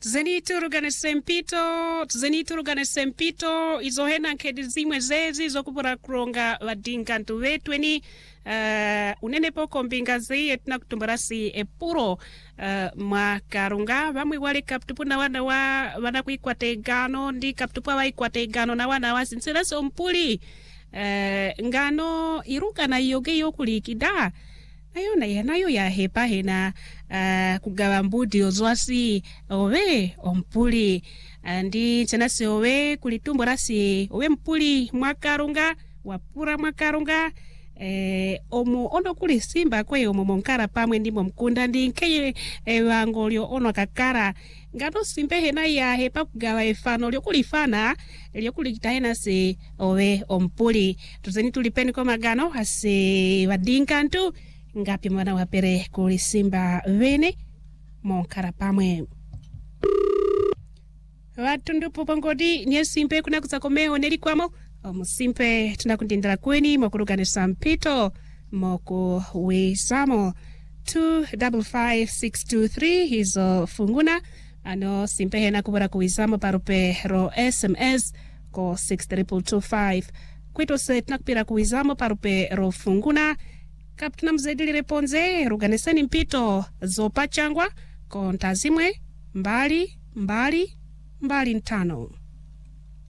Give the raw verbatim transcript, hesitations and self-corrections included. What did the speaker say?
Tuzeni turugane sempito, tuzeni turugane sempito, izo hena nkedi zimwe zezi, izo kupura kuronga wadinga ntu wetu eni, uh, unene poko mbinga zei etna kutumbarasi epuro, uh, mwa karunga, vamwe wale kaptupu na wana wa, wana kuikwa tegano, ndi kaptupu wa ikwa tegano na wana wa sinsila so mpuli, uh, ngano iruka na yoge yokuli kida, ayo na yanayo ya hepa hena uh, kugawa mbudi ozwasi owe ompuli andi chanasi owe kulitumborasi owe mpuli mwakarunga wapura mwakarunga eh, omu ono kuli simba kwe omu monkara pamwe ndimo mkunda ndi nkeye eh, wangolio ono kakara ngano simbe hena ya hepa kugawa efano lio kulifana lio kulikitahena si owe ompuli tuzeni tulipeni kwa magano hasi wadinka ntu ngapi mwana wapere kuli simba vene monkara pamwe watu ndupo pongodi nye simpe kuna kusakomeo neri kwamo omusimpe tunakundindira kweni mokurugane sampito moku wisamo two five five six two three hizo funguna ano simpe hena kubora kuwisamo parupe ro S M S ko six triple two five kwito se tunakupira kuwisamo parupe ro funguna kaptuna mzedili reponze ruganiseni mpito zopa changwa kontazimwe mbali mbali mbali ntano.